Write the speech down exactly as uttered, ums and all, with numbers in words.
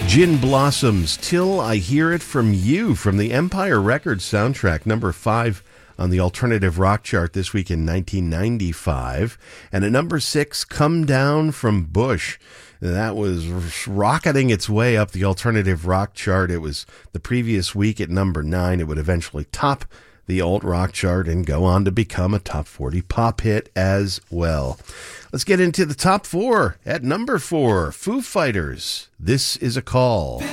Gin Blossoms, Till I Hear It From You, from the Empire Records soundtrack, number five on the alternative rock chart this week in nineteen ninety-five. And at number six, Come Down From Bush. That was rocketing its way up the alternative rock chart. It was the previous week at number nine. It would eventually top the alt rock chart and go on to become a top forty pop hit as well. Let's get into the top four. At number four, Foo Fighters, This Is a Call.